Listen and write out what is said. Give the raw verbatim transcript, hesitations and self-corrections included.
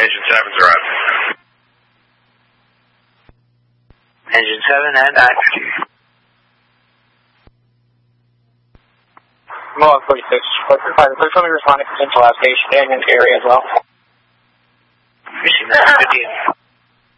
Engine seven's arriving. Engine seven and active. Mall forty-six, please respond to potential application and in the area as well. Machine nine fifteen.